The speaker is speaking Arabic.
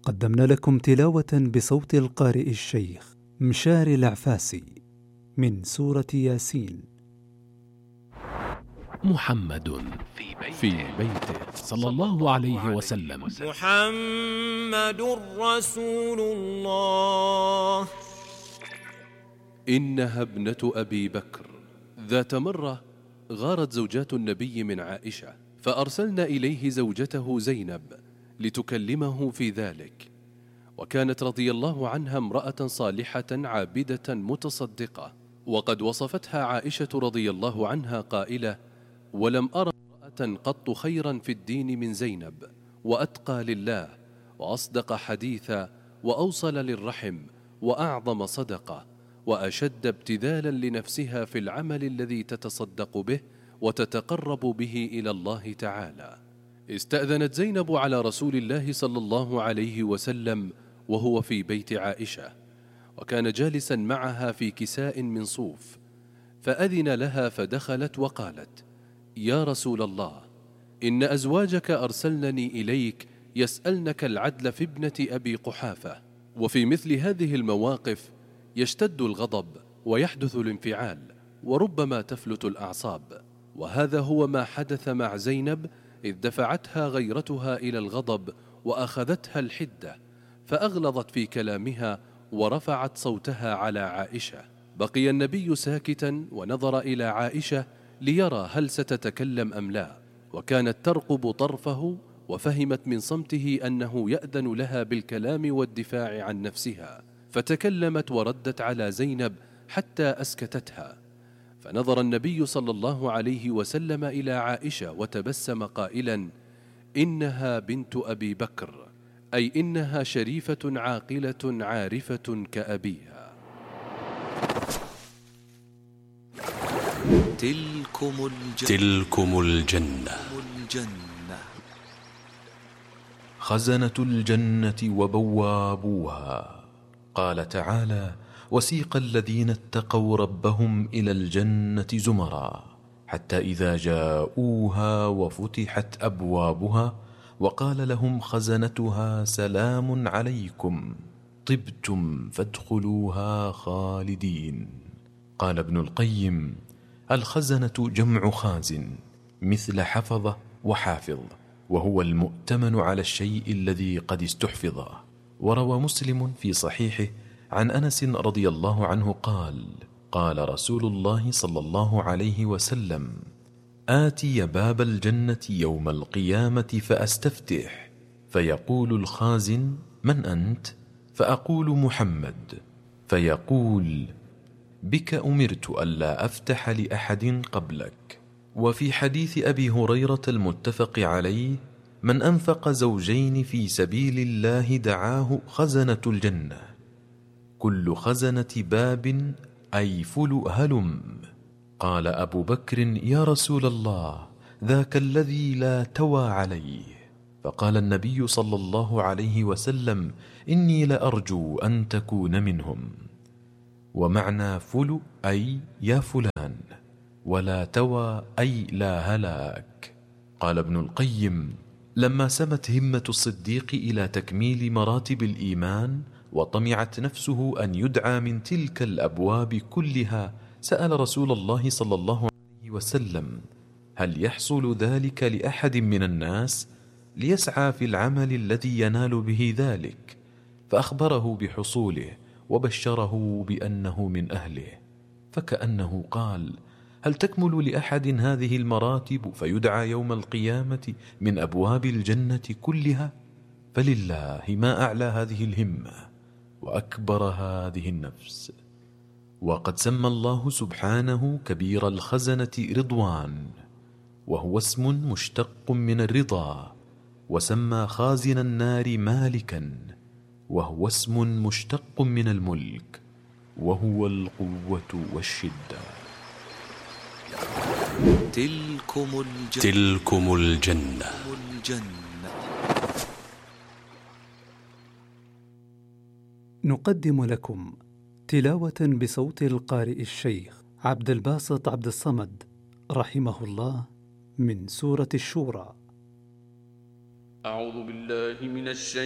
قدمنا لكم تلاوة بصوت القارئ الشيخ مشاري العفاسي من سورة ياسين. محمد في بيته صلى الله عليه وسلم. محمد رسول الله. إنها ابنة أبي بكر. ذات مرة غارت زوجات النبي من عائشة، فأرسلنا إليه زوجته زينب لتكلمه في ذلك، وكانت رضي الله عنها امرأة صالحة عابدة متصدقة، وقد وصفتها عائشة رضي الله عنها قائلة: ولم أرى امرأة قط خيرا في الدين من زينب، وأتقى لله، وأصدق حديثا، وأوصل للرحم، وأعظم صدقة، وأشد ابتذالا لنفسها في العمل الذي تتصدق به وتتقرب به إلى الله تعالى. استأذنت زينب على رسول الله صلى الله عليه وسلم وهو في بيت عائشة، وكان جالسا معها في كساء من صوف، فأذن لها فدخلت وقالت: يا رسول الله، إن أزواجك أرسلنني إليك يسألنك العدل في ابنة أبي قحافة. وفي مثل هذه المواقف يشتد الغضب ويحدث الانفعال، وربما تفلت الأعصاب، وهذا هو ما حدث مع زينب، إذ دفعتها غيرتها إلى الغضب وأخذتها الحدة، فأغلظت في كلامها ورفعت صوتها على عائشة. بقي النبي ساكتا ونظر إلى عائشة ليرى هل ستتكلم أم لا، وكانت ترقب طرفه، وفهمت من صمته أنه يأذن لها بالكلام والدفاع عن نفسها، فتكلمت وردت على زينب حتى أسكتتها. فنظر النبي صلى الله عليه وسلم إلى عائشة وتبسم قائلا: إنها بنت أبي بكر، أي إنها شريفة عاقلة عارفة كأبيها. تلكم الجنة. خزنة الجنة وبوابوها. قال تعالى: وسيق الذين اتقوا ربهم إلى الجنة زمرا حتى إذا جاءوها وفتحت أبوابها وقال لهم خزنتها سلام عليكم طبتم فادخلوها خالدين. قال ابن القيم: الخزنة جمع خازن، مثل حفظ وحافظ، وهو المؤتمن على الشيء الذي قد استحفظ. وروى مسلم في صحيحه عن أنس رضي الله عنه قال: قال رسول الله صلى الله عليه وسلم: آتي باب الجنة يوم القيامة فأستفتح، فيقول الخازن: من أنت؟ فأقول: محمد. فيقول: بك أمرت ألا أفتح لأحد قبلك. وفي حديث أبي هريرة المتفق عليه: من أنفق زوجين في سبيل الله دعاه خزنة الجنة. كل خزنة باب أي فل هلم. قال أبو بكر: يا رسول الله، ذاك الذي لا توى عليه. فقال النبي صلى الله عليه وسلم: إني لأرجو أن تكون منهم. ومعنى فل أي يا فلان، ولا توى أي لا هلاك. قال ابن القيم: لما سمت همة الصديق إلى تكميل مراتب الإيمان وطمعت نفسه أن يدعى من تلك الأبواب كلها، سأل رسول الله صلى الله عليه وسلم: هل يحصل ذلك لأحد من الناس؟ ليسعى في العمل الذي ينال به ذلك. فأخبره بحصوله وبشره بأنه من أهله، فكأنه قال: هل تكمل لأحد هذه المراتب فيدعى يوم القيامة من أبواب الجنة كلها؟ فلله ما أعلى هذه الهمة وأكبر هذه النفس. وقد سمى الله سبحانه كبير الخزنة رضوان، وهو اسم مشتق من الرضا، وسمى خازن النار مالكا، وهو اسم مشتق من الملك، وهو القوة والشدة. تلكم الجنة. نقدم لكم تلاوة بصوت القارئ الشيخ عبد الباسط عبد الصمد رحمه الله من سورة الشورى. أعوذ بالله من الشيطان